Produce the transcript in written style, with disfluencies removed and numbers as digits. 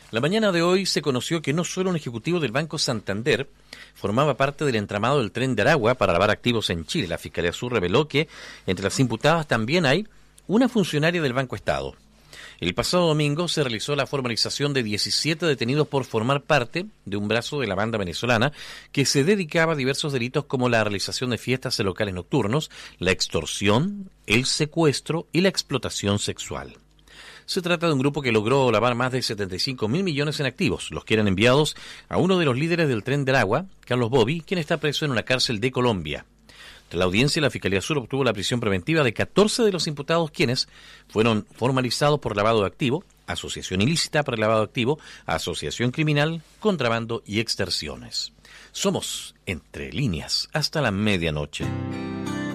La mañana de hoy se conoció que no solo un ejecutivo del Banco Santander formaba parte del entramado del Tren de Aragua para lavar activos en Chile. La Fiscalía Sur reveló que entre las imputadas también hay una funcionaria del Banco Estado. El pasado domingo se realizó la formalización de 17 detenidos por formar parte de un brazo de la banda venezolana que se dedicaba a diversos delitos como la realización de fiestas en locales nocturnos, la extorsión, el secuestro y la explotación sexual. Se trata de un grupo que logró lavar más de 75.000 millones en activos, los que eran enviados a uno de los líderes del Tren del Agua, Carlos Bobby, quien está preso en una cárcel de Colombia. Tras la audiencia, la Fiscalía Sur obtuvo la prisión preventiva de 14 de los imputados, quienes fueron formalizados por lavado de activo, asociación ilícita para el lavado de activo, asociación criminal, contrabando y extorsiones. Somos Entre Líneas hasta la medianoche.